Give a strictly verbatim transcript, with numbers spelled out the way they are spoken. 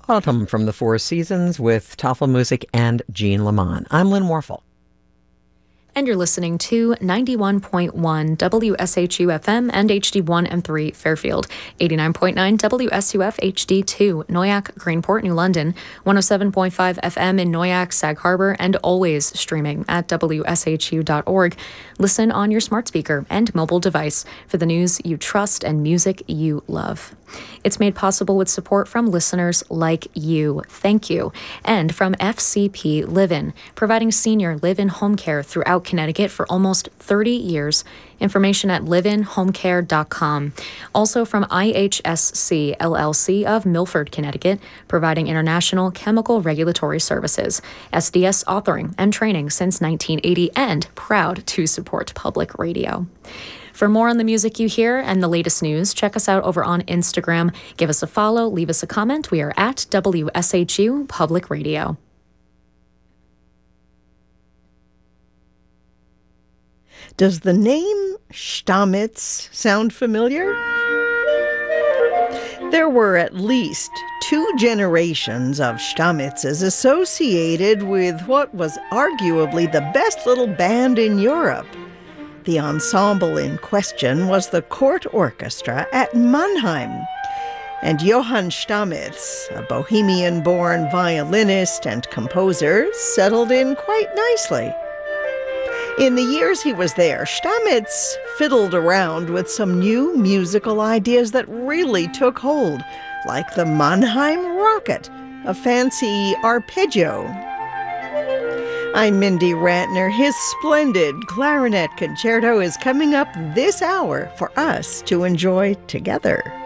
Autumn from the Four Seasons with Tafelmusik and Jean Lamont. I'm Lynn Warfel. And you're listening to ninety-one point one W S H U F M and H D one and three Fairfield, eighty-nine point nine W S U F H D two Noyac, Greenport, New London, one oh seven point five F M in Noyac, Sag Harbor, and always streaming at W S H U dot org. Listen on your smart speaker and mobile device for the news you trust and music you love. It's made possible with support from listeners like you. Thank you. And from F C P Live-In, providing senior live-in home care throughout Connecticut for almost thirty years. Information at live in home care dot com. Also from I H S C L L C of Milford, Connecticut, providing international chemical regulatory services, S D S authoring and training since nineteen eighty, and proud to support public radio. For more on the music you hear and the latest news, check us out over on Instagram. Give us a follow, leave us a comment. We are at W S H U Public Radio. Does the name Stamitz sound familiar? There were at least two generations of Stamitzes associated with what was arguably the best little band in Europe. The ensemble in question was the Court Orchestra at Mannheim. And Johann Stamitz, a Bohemian-born violinist and composer, settled in quite nicely. In the years he was there, Stamitz fiddled around with some new musical ideas that really took hold, like the Mannheim Rocket, a fancy arpeggio. I'm Mindy Rantner. His splendid clarinet concerto is coming up this hour for us to enjoy together.